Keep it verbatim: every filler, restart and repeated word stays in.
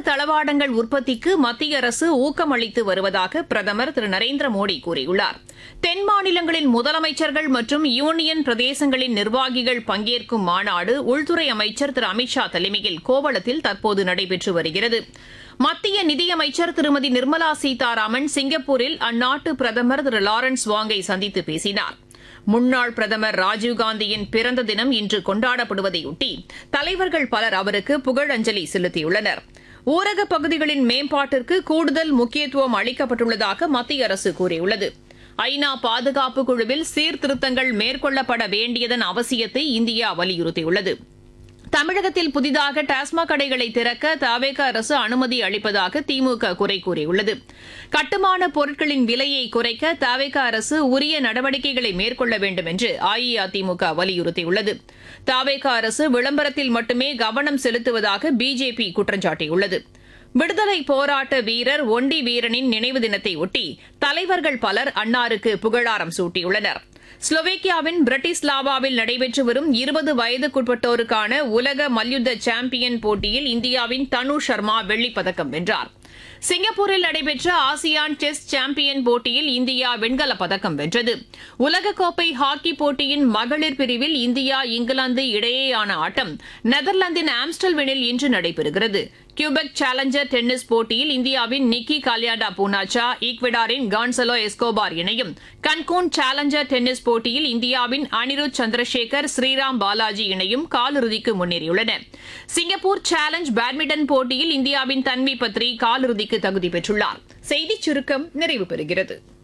தளவாடங்கள் உற்பத்திக்கு மத்திய அரசு ஊக்கமளித்து வருவதாக பிரதமர் திரு நரேந்திர மோடி கூறியுள்ளார். தென் மாநிலங்களின் முதலமைச்சர்கள் மற்றும் யூனியன் பிரதேசங்களின் நிர்வாகிகள் பங்கேற்கும் மாநாடு உள்துறை அமைச்சர் திரு அமித் ஷா தலைமையில் கோவளத்தில் தற்போது நடைபெற்று வருகிறது. மத்திய நிதியமைச்சர் திருமதி நிர்மலா சீதாராமன் சிங்கப்பூரில் அந்நாட்டு பிரதமர் திரு லாரன்ஸ் வாங்கை சந்தித்து பேசினார். முன்னாள் பிரதமர் ராஜீவ்காந்தியின் பிறந்த தினம் இன்று கொண்டாடப்படுவதையொட்டி தலைவர்கள் பலர் அவருக்கு புகழஞ்சலி செலுத்தியுள்ளனர். ஊரகப் பகுதிகளின் மேம்பாட்டிற்கு கூடுதல் முக்கியத்துவம் அளிக்கப்பட்டுள்ளதாக மத்திய அரசு கூறியுள்ளது. ஐநா பாதுகாப்பு குழுவில் சீர்திருத்தங்கள் மேற்கொள்ளப்பட வேண்டியதன் அவசியத்தை இந்தியா வலியுறுத்தியுள்ளது. தமிழகத்தில் புதிதாக டாஸ்மாக் கடைகளை திறக்க தவேக அரசு அனுமதி அளிப்பதாக திமுக குறை கூறியுள்ளது. கட்டுமான பொருட்களின் விலையை குறைக்க தவேக அரசு உரிய நடவடிக்கைகளை மேற்கொள்ள வேண்டும் என்று அஇஅதிமுக வலியுறுத்தியுள்ளது. தவேக அரசு விளம்பரத்தில் மட்டுமே கவனம் செலுத்துவதாக பிஜேபி குற்றம் சாட்டியுள்ளது. விடுதலை போராட்ட வீரர் ஒண்டி வீரனின் நினைவு தினத்தை ஒட்டி தலைவர்கள் பலர் அன்னாருக்கு புகழாரம் சூட்டியுள்ளனர். ஸ்லோவேக்கியாவின் பிரட்டிஸ்லாவாவில் நடைபெற்று வரும் இருபது வயதுக்குட்பட்டோருக்கான உலக மல்யுத்த சாம்பியன் போட்டியில் இந்தியாவின் தனு சர்மா வெள்ளிப்பதக்கம் வென்றார். சிங்கப்பூரில் நடைபெற்ற ஆசியான் செஸ் சாம்பியன் போட்டியில் இந்தியா வெண்கலப் பதக்கம் வென்றது. உலகக்கோப்பை ஹாக்கி போட்டியின் மகளிர் பிரிவில் இந்தியா இங்கிலாந்து இடையேயான ஆட்டம் நெதர்லாந்தின் ஆம்ஸ்டல்வினில் இன்று நடைபெறுகிறது. கியூபெக் சேலஞ்சர் டென்னிஸ் போட்டியில் இந்தியாவின் நிக்கி காலியாண்டா பூனாச்சா ஈக்வெடாரின் கான்சலோ எஸ்கோபார் இணையும் கன்கூன் சேலஞ்சர் டென்னிஸ் போட்டியில் இந்தியாவின் அனிருத் சந்திரசேகர் ஸ்ரீராம் பாலாஜி இணையும் காலிறுதிக்கு முன்னேறியுள்ளன. சிங்கப்பூர் சேலஞ்ச் பேட்மிண்டன் போட்டியில் இந்தியாவின் தன்வி பத்ரி காலிறுதிக்கு தகுதி பெற்றுள்ளார். செய்திச் சுருக்கம் நிறைவு பெறுகிறது.